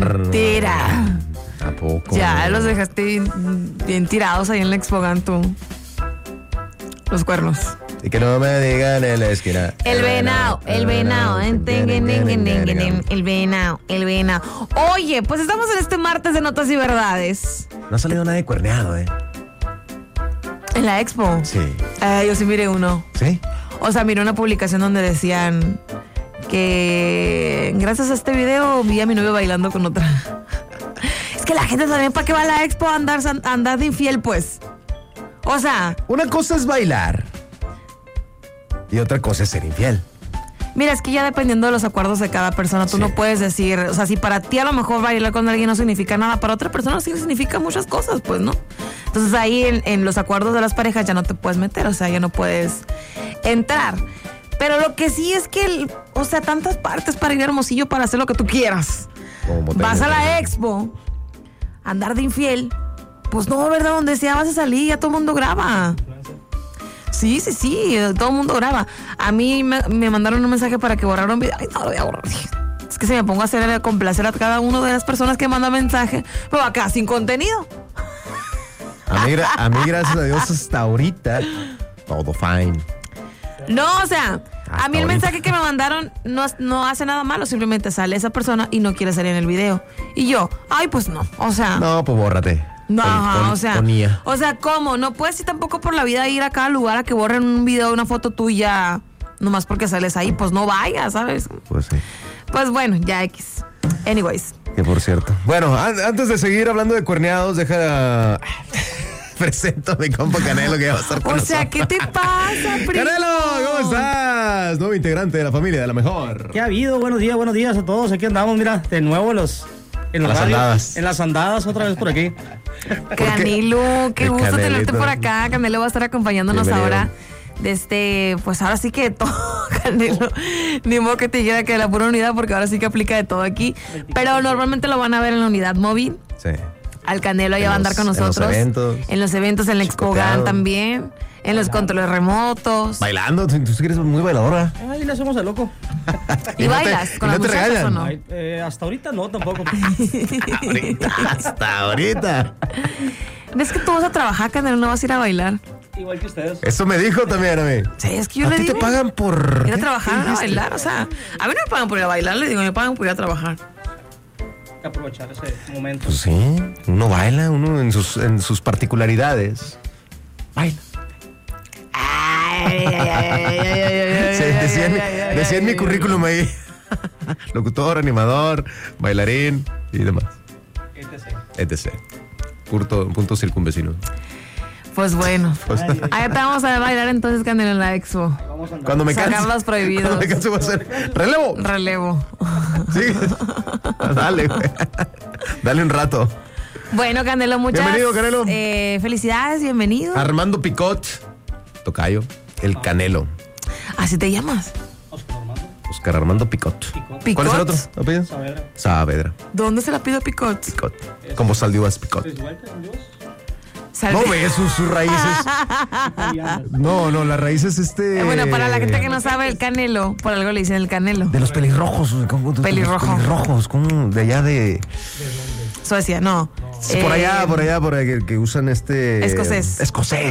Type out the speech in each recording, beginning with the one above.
Mentira. ¿A poco? Ya los dejaste bien tirados ahí en la Expogan tú. Los cuernos. Y que no me digan en la esquina. El venado. El venado. Oye, pues estamos en este martes de Notas y Verdades. No ha salido nadie cuerneado, ¿eh? En la Expo. Sí. Yo sí miré uno. ¿Sí? O sea, miré una publicación donde decían que gracias a este video vi a mi novio bailando con otra. Es que la gente también, ¿para qué va a la Expo a andar de infiel, pues? O sea... Una cosa es bailar y otra cosa es ser infiel. Mira, es que ya dependiendo de los acuerdos de cada persona, tú no puedes decir, o sea, si para ti a lo mejor bailar con alguien no significa nada, para otra persona sí significa muchas cosas, pues, ¿no? Entonces ahí en los acuerdos de las parejas ya no te puedes meter, o sea, ya no puedes entrar. Pero lo que sí es que, o sea, tantas partes para ir a Hermosillo para hacer lo que tú quieras. Vas a la Expo, andar de infiel, pues no, ¿verdad? Donde sea vas a salir, ya todo el mundo graba. Sí, todo el mundo graba. A mí me mandaron un mensaje para que borrara un video. Ay, no lo voy a borrar. Es que si me pongo a complacer a cada una de las personas que manda mensaje, me va a quedar sin contenido. A mí, gracias a Dios, hasta ahorita, todo fine. No, o sea, a mí el mensaje que me mandaron no hace nada malo, simplemente sale esa persona y no quiere salir en el video. Y yo, ay, pues no, o sea... No, pues bórrate. No, o sea, ¿cómo? No puedes ir tampoco por la vida a ir a cada lugar a que borren un video, una foto tuya, nomás porque sales ahí, pues no vayas, ¿sabes? Pues sí. Pues bueno, ya X. Anyways. Que por cierto. Bueno, antes de seguir hablando de cuerneados, presento a mi compa Canelo que ya va a estar con nosotros. O sea, ¿qué te pasa, primo? Canelo, ¿cómo estás? Nuevo integrante de la familia de La Mejor. ¿Qué ha habido? Buenos días a todos. Aquí andamos, mira, de nuevo en las andadas. En las andadas, otra vez por aquí. Canelo, qué gusto Canelito. tenerte por acá. Canelo va a estar acompañándonos ahora. Pues ahora sí que de todo, Canelo. Ni modo que te dijera que de la pura unidad, porque ahora sí que aplica de todo aquí. Pero normalmente lo van a ver en la unidad móvil. Sí. Al Canelo allá va a andar con nosotros. En los eventos, en la Expogan también. En los controles remotos. Bailando, tú eres muy bailadora. Ahí le hacemos el loco. ¿Y bailas con las muchachas o no? Hasta ahorita no, tampoco. Hasta ahorita. ¿Ves que tú vas a trabajar, Canelo? No vas a ir a bailar. Igual que ustedes. Eso me dijo también a mí. Sí, es que yo le ¿A ti digo. te pagan por ir a trabajar, a bailar? O sea, a mí no me pagan por ir a bailar, le digo, me pagan por ir a trabaar. Hay que aprovechar ese momento. Pues sí, uno baila, uno en sus particularidades. Baila. Decía en mi currículum ahí. Locutor, animador, bailarín y demás. etc. Punto circunvecino. Pues bueno. Ahí te vamos a bailar entonces, Canelo, en la Expo. Cuando me canse. Sacar los prohibidos. Cuando me canse voy a hacer relevo. Sí. Dale, güey. Dale un rato. Bueno, Canelo, muchas bienvenido, Canelo. Felicidades, bienvenido. Armando Picot, tocayo, el Canelo. ¿Así te llamas? Oscar Armando Picot. ¿Cuál es el otro apellido? Saavedra. ¿Dónde se la pido Picot? Picot. Como Saldivas Picot. No ves sus raíces. No, las raíces Bueno, para la gente que no sabe, el Canelo, por algo le dicen el Canelo. De los pelirrojos. Pelirrojos, como de allá de... Suecia, no. Sí, por allá, que usan Escocés.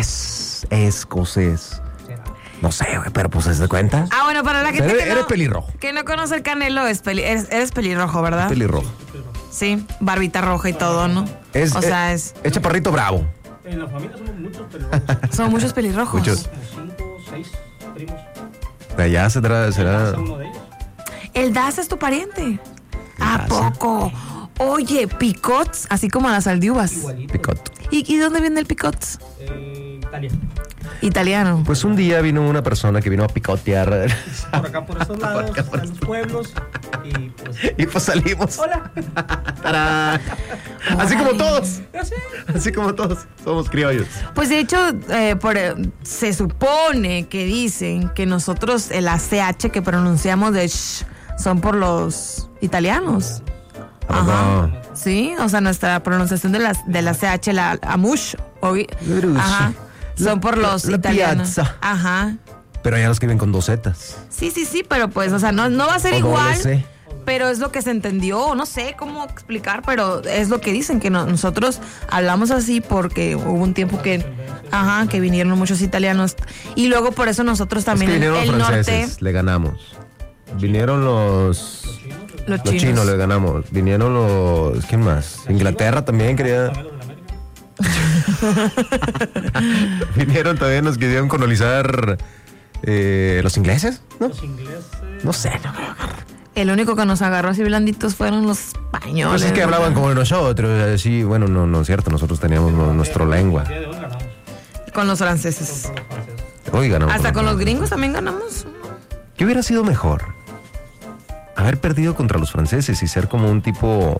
No sé, güey, pero pues ¿se cuenta? Bueno, para la gente eres pelirrojo. Que no conoce el Canelo, eres pelirrojo, ¿verdad? Pelirrojo. Sí, barbita roja y todo, ¿no? Es chaparrito bravo. En la familia somos muchos pelirrojos. Son muchos pelirrojos. Muchos. 5, 6 primos. De allá será... Uno de ellos. El Daza es tu pariente. ¿A poco? Oye, Picots, así como las aldiuvas. Igualito. Picot. ¿Y dónde viene el Picots? Italia. Italiano. Pues un día vino una persona que vino a picotear. Por acá, por estos lados, están los pueblos. Y pues salimos. Hola. ¡Tarán! Así como todos. Así como todos. Somos criollos. Pues de hecho, se supone que dicen que nosotros el ACH que pronunciamos de sh son por los italianos. Ajá. Sí, o sea, nuestra pronunciación de la CH, la amush, ajá, son por los italianos. Piazza. Ajá. Pero allá los escriben con 2 zetas. Sí, pero pues, o sea, no va a ser igual. pero es lo que se entendió, no sé cómo explicar, pero es lo que dicen, que nosotros hablamos así porque hubo un tiempo que vinieron muchos italianos y luego por eso nosotros también vinieron el los franceses, norte le ganamos. Vinieron los chinos, le ganamos. Vinieron los, ¿quién más? Inglaterra también quería. Vinieron también, nos querían colonizar los ingleses, ¿no? Los ingleses. No sé, no creo. El único que nos agarró así blanditos fueron los españoles. Pues es que hablaban como nosotros, así, bueno, no es cierto, nosotros teníamos nuestra lengua. Con los franceses. Hoy ganamos. Hasta con los gringos también ganamos. ¿Qué hubiera sido mejor? Haber perdido contra los franceses y ser como un tipo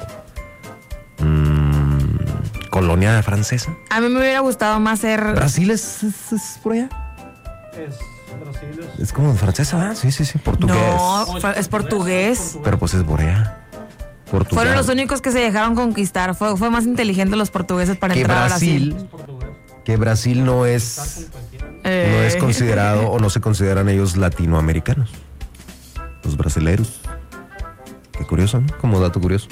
colonia francesa. A mí me hubiera gustado más ser... ¿Brasil es por allá? Brasil es como francesa, ¿verdad? Sí, portugués. No, es portugués. Pero pues es por allá. Portugal. Fueron los únicos que se dejaron conquistar. Fue más inteligente los portugueses para entrar a Brasil. Que Brasil no es considerado o no se consideran ellos latinoamericanos. Los brasileros. Qué curioso, ¿no? Como dato curioso.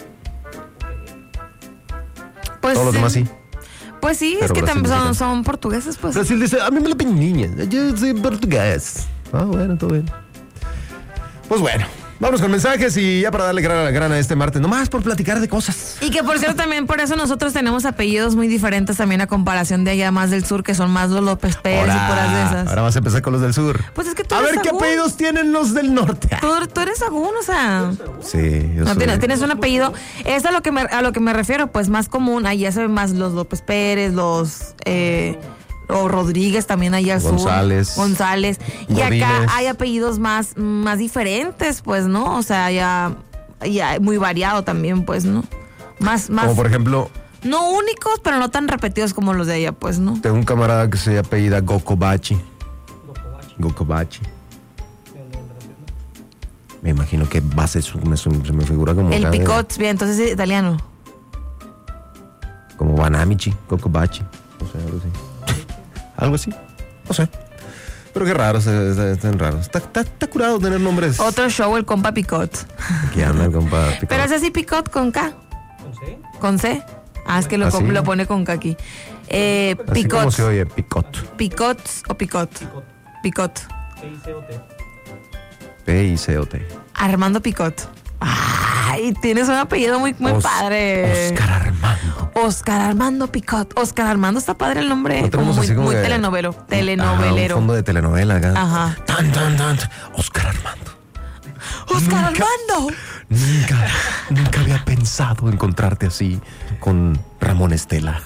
Pues todos los demás sí. Pues sí, pero es que también son portugueses, pues. Brasil dice, a mí me la peñiña, yo soy portugués. Ah, bueno, todo bien. Pues bueno, vámonos con mensajes y ya para darle grana a este martes, nomás por platicar de cosas. Y que por cierto también por eso nosotros tenemos apellidos muy diferentes también a comparación de allá más del sur, que son más los López Pérez y puras de esas. Ahora vas a empezar con los del sur. Pues es que tú a eres ver qué apellidos tienen los del norte. Tú eres Sagún, o sea. Sí, yo no soy. Tienes un apellido. Es a lo que me refiero, pues más común. Allá se ven más los López Pérez, los o Rodríguez también allá al González. sur. González. Y acá hay apellidos más diferentes, pues, ¿no? O sea, ya muy variado también, pues, ¿no? Más. Como por ejemplo. No únicos, pero no tan repetidos como los de allá, pues, ¿no? Tengo un camarada que se apellida Gokobachi. Gokobachi. Me imagino que base se me figura como. El Picot, bien, entonces es italiano. Como Banamichi, Gokobachi. O sea, algo así. Algo así. No sé. Pero qué raro, están raros. Está curado tener nombres. Otro show, el compa Picot. Aquí anda el compa Picot. Pero es así Picot con K. ¿Con C? ¿Con C? Ah, es que lo pone con K aquí. Picot. ¿Cómo se oye? Picot. ¿Picot o Picot? Picot. P-I-C-O-T. Armando Picot. Ay, tienes un apellido muy padre. Oscar Armando Picot. Oscar Armando está padre el nombre. No como muy telenovelero. Telenovelero. Un fondo de telenovela acá. Ajá. Oscar Armando. Oscar Armando. Nunca había pensado encontrarte así con Ramón Estela.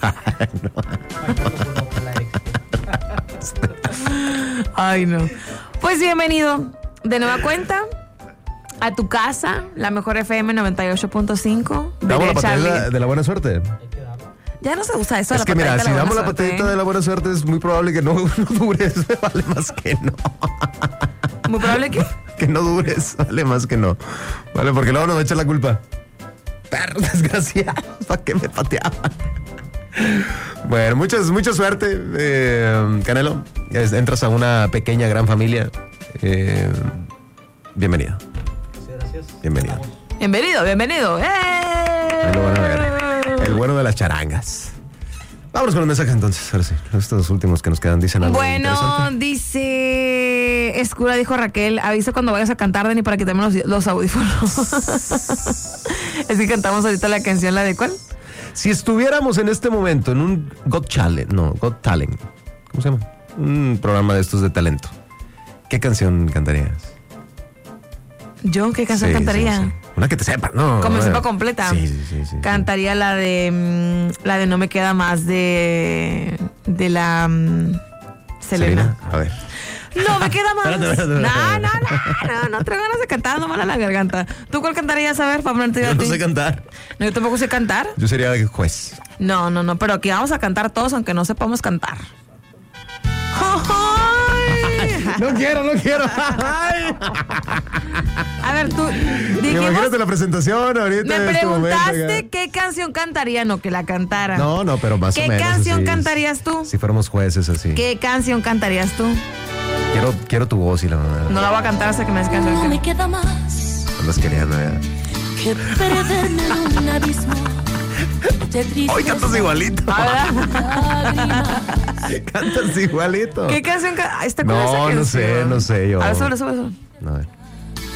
Ay, no. Pues bienvenido de nueva cuenta a tu casa, la mejor FM 98.5. ¿Damos la patadita de la buena suerte? Ya no se usa eso. Es que mira, si damos la patadita de la buena suerte es muy probable que no dures, vale más que no. ¿Muy probable que? Que no dures, vale más que no. Vale, porque luego nos echan la culpa. Perro desgraciado, ¿para qué me pateaban? Bueno, mucha suerte, Canelo. Entras a una pequeña, gran familia. Bienvenido. Gracias. Bienvenido. Bienvenido. Ahí lo van a ver. El bueno de las charangas. Vámonos con los mensajes entonces. Ahora sí, estos últimos que nos quedan dicen algo interesante. Dice Escura, dijo Raquel, avisa cuando vayas a cantar, Dani, para quitarme los audífonos. Es que cantamos ahorita la canción, ¿la de cuál? Si estuviéramos en este momento en un Got Talent, ¿cómo se llama? Un programa de estos de talento, ¿qué canción cantarías? ¿Yo qué canción cantaría? Sí. Una que te sepa, ¿no? Como me sepa completa. Sí. Cantaría la de No me queda más de la Selena. A ver. No me queda más. Espérate. No traigo ganas de cantar, no mala la garganta. ¿Tú cuál cantarías? A ver, para ponerte Yo no sé cantar. No, yo tampoco sé cantar. Yo sería juez. No, pero aquí vamos a cantar todos aunque no sepamos cantar. No quiero. Ay. A ver, tú dijimos, imagínate la presentación ahorita. me preguntaste qué canción cantaría, no que la cantara. No, pero más o menos. ¿Qué canción cantarías tú? Si fuéramos jueces así. ¿Qué canción cantarías tú? Quiero tu voz y la verdad. No la voy a cantar hasta que me des canción. No me queda más. Andas queriendo, que perderme en un abismo de tristeza. Hoy cantas igualito. Lágrimas. Cantas igualito. ¿Qué canción? ¿Está con esa No, canción? no sé yo. A ver, sobre. A ver.